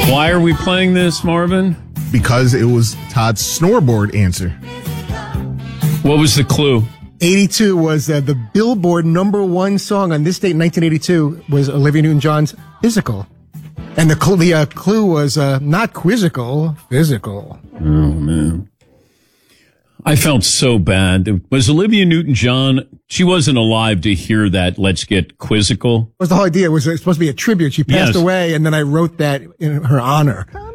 Why are we playing this, Marvin? Because it was Todd's snoreboard answer. What was the clue? 82 was the Billboard #1 song on this date in 1982 was Olivia Newton-John's Physical. And the clue was not quizzical, physical. Oh, man. I felt so bad. Was Olivia Newton-John, she wasn't alive to hear that Let's Get Quizzical? Was the whole idea. It was supposed to be a tribute. She passed away, and then I wrote that in her honor.